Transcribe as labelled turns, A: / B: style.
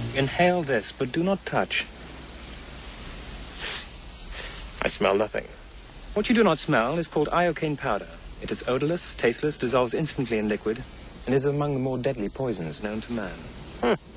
A: Inhale this, but do not touch.
B: I smell nothing.
A: What you do not smell is called iocane powder. It is odorless, tasteless, dissolves instantly in liquid, and is among the more deadly poisons known to man.